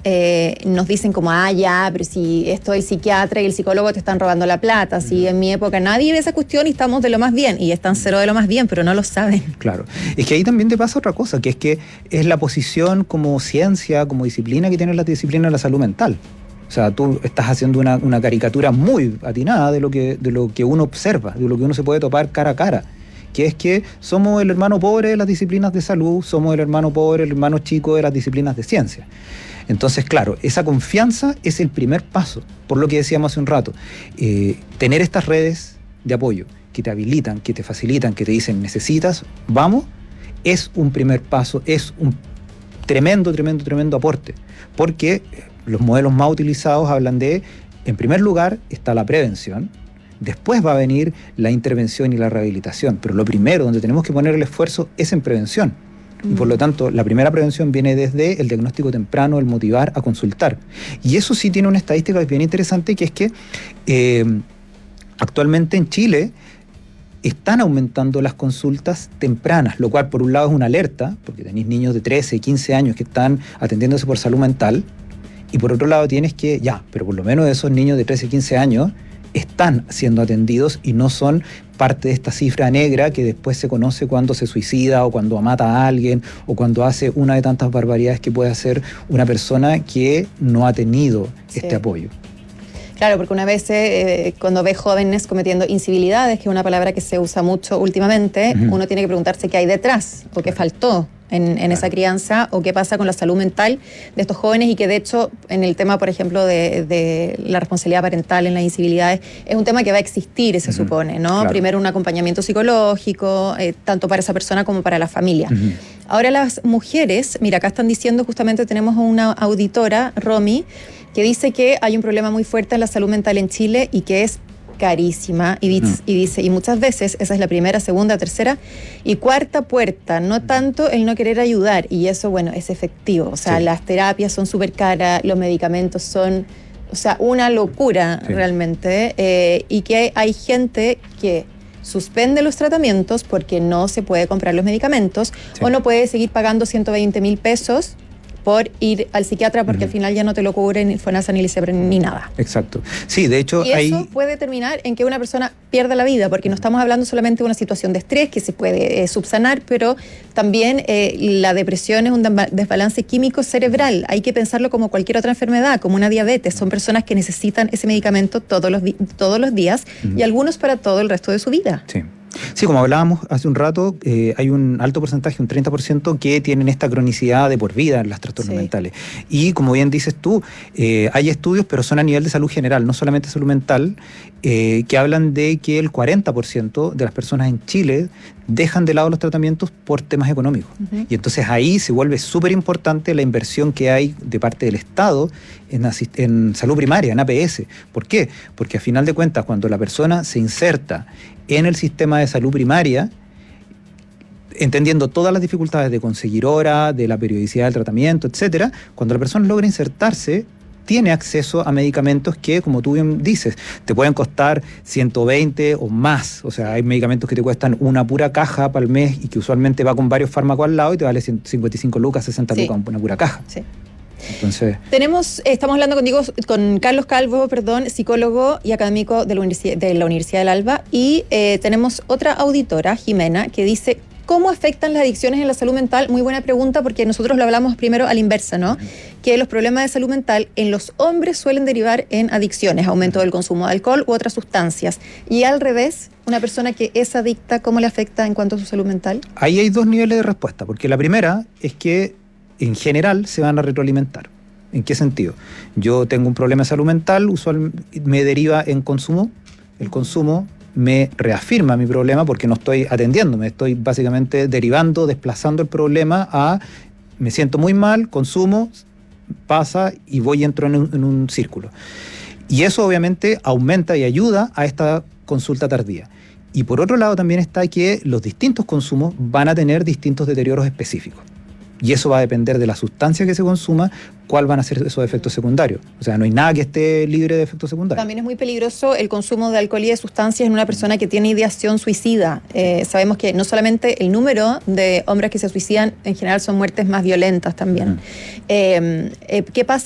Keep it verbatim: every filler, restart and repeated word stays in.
eh, nos dicen como, ah, ya, pero si esto el psiquiatra y el psicólogo te están robando la plata, si en mi época nadie ve esa cuestión y estamos de lo más bien, y están cero de lo más bien, pero no lo saben. Claro, es que ahí también te pasa otra cosa, que es que es la posición como ciencia, como disciplina que tiene la disciplina de la salud mental. O sea, tú estás haciendo una, una caricatura muy atinada de lo que, de lo que uno observa, de lo que uno se puede topar cara a cara, que es que somos el hermano pobre de las disciplinas de salud, somos el hermano pobre, el hermano chico de las disciplinas de ciencia. Entonces, claro, esa confianza es el primer paso, por lo que decíamos hace un rato. Eh, tener estas redes de apoyo que te habilitan, que te facilitan, que te dicen necesitas, vamos, es un primer paso, es un tremendo, tremendo, tremendo aporte, porque los modelos más utilizados hablan de, en primer lugar, está la prevención, después va a venir la intervención y la rehabilitación, pero lo primero donde tenemos que poner el esfuerzo es en prevención. Y por lo tanto, la primera prevención viene desde el diagnóstico temprano, el motivar a consultar. Y eso sí tiene una estadística bien interesante, que es que eh, actualmente en Chile están aumentando las consultas tempranas, lo cual por un lado es una alerta, porque tenéis niños de trece, quince años que están atendiéndose por salud mental, y por otro lado tienes que, ya, pero por lo menos esos niños de trece, quince años están siendo atendidos y no son parte de esta cifra negra que después se conoce cuando se suicida o cuando mata a alguien o cuando hace una de tantas barbaridades que puede hacer una persona que no ha tenido sí. este apoyo. Claro, porque una vez eh, cuando ve jóvenes cometiendo incivilidades, que es una palabra que se usa mucho últimamente, uh-huh. uno tiene que preguntarse qué hay detrás o qué faltó en, en claro. esa crianza o qué pasa con la salud mental de estos jóvenes, y que de hecho en el tema, por ejemplo, de, de la responsabilidad parental en las incivilidades, es un tema que va a existir, se uh-huh. supone, ¿no? Claro. Primero un acompañamiento psicológico, eh, tanto para esa persona como para la familia. Uh-huh. Ahora las mujeres, mira, acá están diciendo, justamente tenemos una auditora, Romy, que dice que hay un problema muy fuerte en la salud mental en Chile y que es carísima, y, dice, y dice, y muchas veces esa es la primera, segunda, tercera y cuarta puerta, no tanto el no querer ayudar, y eso, bueno, es efectivo, o sea, sí. las terapias son súper caras, los medicamentos son, o sea, una locura sí. realmente, eh, y que hay, hay gente que suspende los tratamientos porque no se puede comprar los medicamentos sí. o no puede seguir pagando ciento veinte mil pesos por ir al psiquiatra porque uh-huh. al final ya no te lo cubre ni FONASA ni LICEPREN ni nada. Exacto. Sí, de hecho y hay... eso puede terminar en que una persona pierda la vida, porque no estamos hablando solamente de una situación de estrés que se puede eh, subsanar, pero también eh, la depresión es un desbalance químico cerebral. Hay que pensarlo como cualquier otra enfermedad, como una diabetes. Son personas que necesitan ese medicamento todos los, di- todos los días uh-huh. y algunos para todo el resto de su vida. Sí. Sí, como hablábamos hace un rato, eh, hay un alto porcentaje, un treinta por ciento, que tienen esta cronicidad de por vida en las trastornos sí. mentales. Y como bien dices tú, eh, hay estudios, pero son a nivel de salud general, no solamente salud mental, eh, que hablan de que el cuarenta por ciento de las personas en Chile dejan de lado los tratamientos por temas económicos. Uh-huh. Y entonces ahí se vuelve súper importante la inversión que hay de parte del Estado en, asist- en salud primaria, en A P S. ¿Por qué? Porque a final de cuentas, cuando la persona se inserta en el sistema de salud primaria, entendiendo todas las dificultades de conseguir hora, de la periodicidad del tratamiento, etcétera, cuando la persona logra insertarse, tiene acceso a medicamentos que, como tú bien dices, te pueden costar ciento veinte o más. O sea, hay medicamentos que te cuestan una pura caja para el mes y que usualmente va con varios fármacos al lado y te vale cincuenta y cinco lucas, sesenta sí. lucas una pura caja. Sí. Entonces, tenemos, estamos hablando contigo, con Carlos Calvo, perdón, psicólogo y académico de la Universidad, de la Universidad del Alba, y eh, tenemos otra auditora, Jimena, que dice: ¿cómo afectan las adicciones en la salud mental? Muy buena pregunta, porque nosotros lo hablamos primero a la inversa, ¿no? Uh-huh. Que los problemas de salud mental en los hombres suelen derivar en adicciones, aumento uh-huh. del consumo de alcohol u otras sustancias. Y al revés, una persona que es adicta, ¿cómo le afecta en cuanto a su salud mental? Ahí hay dos niveles de respuesta, porque la primera es que en general se van a retroalimentar. ¿En qué sentido? Yo tengo un problema de salud mental, usualmente me deriva en consumo, el consumo me reafirma mi problema porque no estoy atendiéndome, estoy básicamente derivando, desplazando el problema a me siento muy mal, consumo, pasa y voy y entro en un, en un círculo. Y eso obviamente aumenta y ayuda a esta consulta tardía. Y por otro lado también está que los distintos consumos van a tener distintos deterioros específicos. Y eso va a depender de la sustancia que se consuma, cuál van a ser esos efectos secundarios. O sea, no hay nada que esté libre de efectos secundarios. También es muy peligroso el consumo de alcohol y de sustancias en una persona que tiene ideación suicida. Eh, sabemos que no solamente el número de hombres que se suicidan, en general son muertes más violentas también. Uh-huh. Eh, eh, ¿Qué pasa